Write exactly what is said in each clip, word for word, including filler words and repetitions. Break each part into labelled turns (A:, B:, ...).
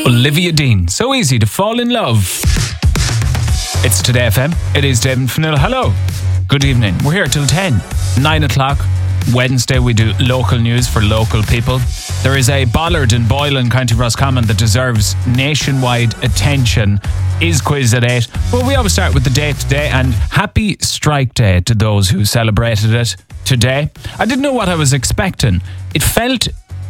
A: Olivia Dean. So easy to fall in love. It's Today F M. It is David Fennell. Hello. Good evening. We're here till ten. nine o'clock. Wednesday we do local news for local people. There is a bollard in Boylan, County Roscommon that deserves nationwide attention. Is quiz at eight. But we always start with the day today, and happy Strike Day to those who celebrated it today. I didn't know what I was expecting. It felt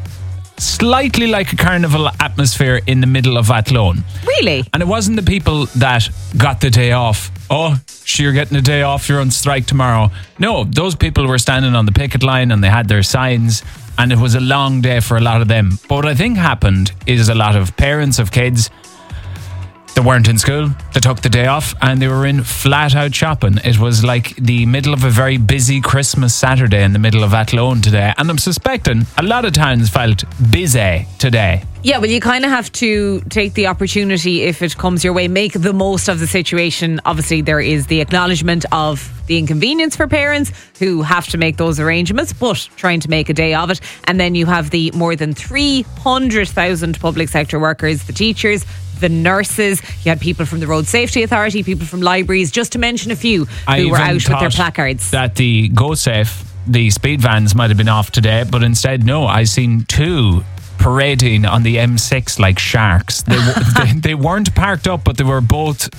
A: slightly like a carnival atmosphere in the middle of Athlone.
B: Really?
A: And it wasn't the people that got the day off. Oh, sure, you're getting a day off, you're on strike tomorrow. No, those people were standing on the picket line and they had their signs, and it was a long day for a lot of them. But what I think happened is a lot of parents of kids that weren't in school, they took the day off and they were in flat out shopping. It was like the middle of a very busy Christmas Saturday in the middle of Athlone today, and I'm suspecting a lot of towns felt busy today.
B: Yeah, well, you kind of have to take the opportunity if it comes your way, make the most of the situation. Obviously, there is the acknowledgement of the inconvenience for parents who have to make those arrangements, but trying to make a day of it. And then you have the more than three hundred thousand public sector workers, the teachers, the nurses. You had people from the Road Safety Authority, people from libraries, just to mention a few, who
A: I
B: were out
A: even
B: with their
A: thought
B: placards.
A: That the Go Safe, the speed vans might have been off today, but instead, no, I seen two parading on the M six like sharks. They, they, they weren't parked up, but they were both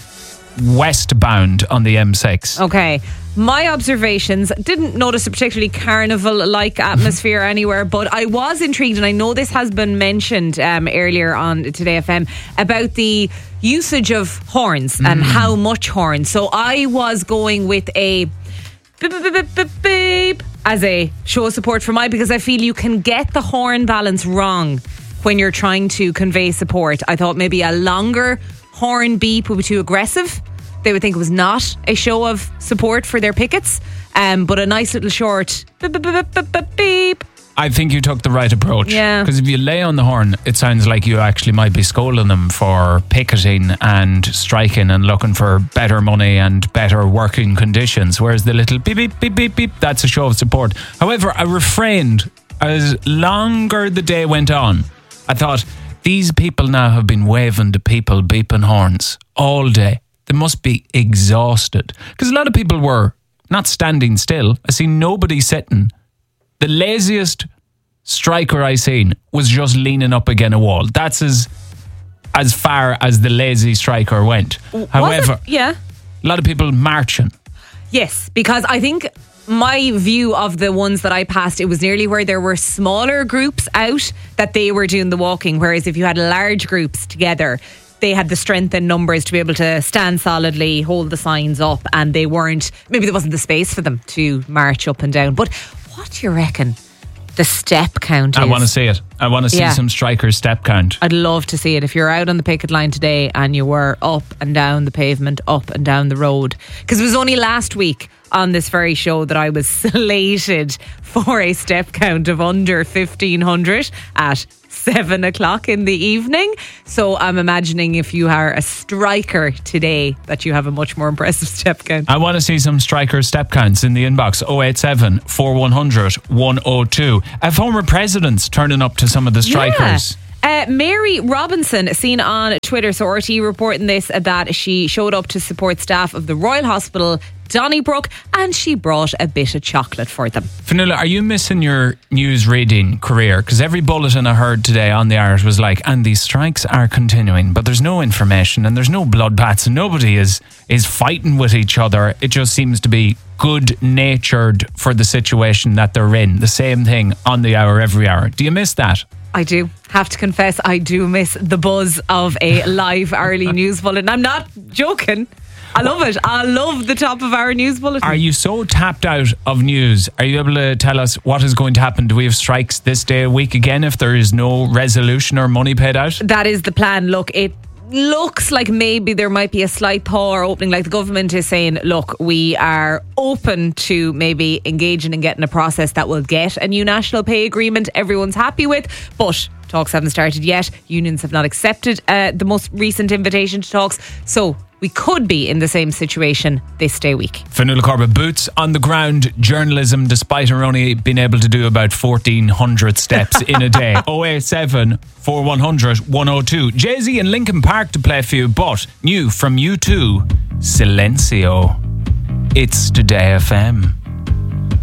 A: westbound on the M six.
B: Okay. My observations, didn't notice a particularly carnival-like atmosphere anywhere, but I was intrigued, and I know this has been mentioned um, earlier on Today F M, about the usage of horns mm. and how much horns. So I was going with a beep, beep, beep, beep, beep, as a show of support for my, because I feel you can get the horn balance wrong when you're trying to convey support. I thought maybe a longer horn beep would be too aggressive. They would think it was not a show of support for their pickets, um, but a nice little short beep, beep, beep, beep, beep, beep.
A: I think you took the right approach.
B: Yeah.
A: Because if you lay on the horn, it sounds like you actually might be scolding them for picketing and striking and looking for better money and better working conditions. Whereas the little beep, beep, beep, beep, beep, that's a show of support. However, I refrained as longer the day went on. I thought, these people now have been waving to people beeping horns all day. They must be exhausted. Because a lot of people were not standing still. I see nobody sitting. The laziest striker I seen was just leaning up against a wall. That's as as far as the lazy striker went. However,
B: yeah,
A: a lot of people marching.
B: Yes, because I think my view of the ones that I passed, it was nearly where there were smaller groups out that they were doing the walking. Whereas if you had large groups together, they had the strength in numbers to be able to stand solidly, hold the signs up, and they weren't, maybe there wasn't the space for them to march up and down. But what do you reckon the step count is?
A: I want to see it. I want to see
B: yeah.
A: some strikers' step count.
B: I'd love to see it. If you're out on the picket line today and you were up and down the pavement, up and down the road. Because it was only last week on this very show that I was slated for a step count of under fifteen hundred at seven o'clock in the evening. So I'm imagining if you are a striker today that you have a much more impressive step count.
A: I want to see some striker step counts in the inbox. oh eight seven, four one zero zero, one oh two. A former president's turning up to some of the strikers.
B: Yeah. Uh, Mary Robinson, seen on Twitter, so R T E reporting this, uh, that she showed up to support staff of the Royal Hospital Donnybrook, and she brought a bit of chocolate for them.
A: Fionnuala, are you missing your news reading career? Because every bulletin I heard today on the Irish was like, and these strikes are continuing, but there's no information and there's no bloodbaths and nobody is is fighting with each other. It just seems to be good-natured for the situation that they're in. The same thing on the hour every hour. Do you miss that?
B: I do. Have to confess, I do miss the buzz of a live early news bulletin. I'm not joking. I love it. I love the top of our news bulletin.
A: Are you so tapped out of news? Are you able to tell us what is going to happen? Do we have strikes this day a week again if there is no resolution or money paid out?
B: That is the plan. Look, it looks like maybe there might be a slight thaw or opening. Like the government is saying, look, we are open to maybe engaging and getting a process that will get a new national pay agreement everyone's happy with, but talks haven't started yet. Unions have not accepted uh, the most recent invitation to talks. So we could be in the same situation this day week.
A: Fionnuala Corbett, boots on the ground journalism, despite her only being able to do about fourteen hundred steps in a day. oh eight seven, four one hundred, one oh two. Jay-Z and Linkin Park to play for you, but new from U two, Silencio. It's Today F M.